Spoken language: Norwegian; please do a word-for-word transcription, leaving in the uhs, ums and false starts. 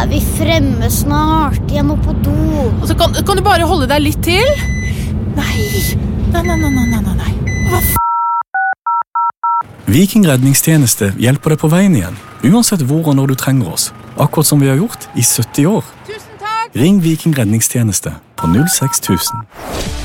er vi fremme snart. Jeg må på do. Altså, kan, kan du bare holde deg litt til? Nei, nei, nei, nei, nei, nei, nei. Hva f***? Viking redningstjeneste hjelper deg på veien igjen, uansett hvor og når du trenger oss. Akkurat som vi har gjort i sytti år. Tusen takk! Ring Viking redningstjeneste på null seks tusen.